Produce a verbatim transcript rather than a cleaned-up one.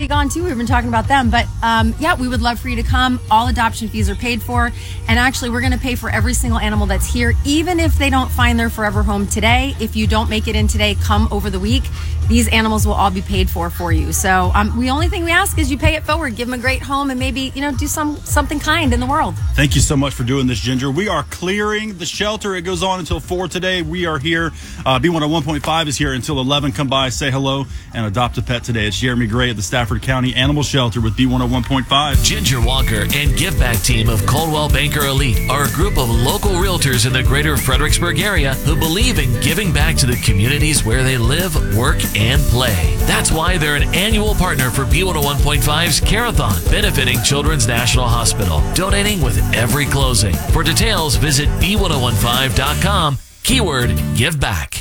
gone too. We've been talking about them. But um, yeah, we would love for you to come. All adoption fees are paid for. And actually, we're going to pay for every single animal that's here, even if they don't find their forever home today. If you don't make it in today, come over the week. These animals will all be paid for for you. So um, the only thing we ask is you pay it forward, give them a great home, and maybe, you know, do some something kind in the world. Thank you so much for doing this, Ginger. We are clearing the shelter. It goes on until four today. We are here. Uh, B one oh one point five is here until eleven. Come by, say hello, and adopt a pet today. It's Jeremy Gray at the Stafford County Animal Shelter with B one oh one point five. Ginger Walker and Give Back team of Coldwell Banker Elite are a group of local realtors in the greater Fredericksburg area who believe in giving back to the communities where they live, work, and play. That's why they're an annual partner for B one oh one point five's Carathon, benefiting Children's National Hospital, donating with every closing. For details, visit B one oh one five dot com, keyword Give Back.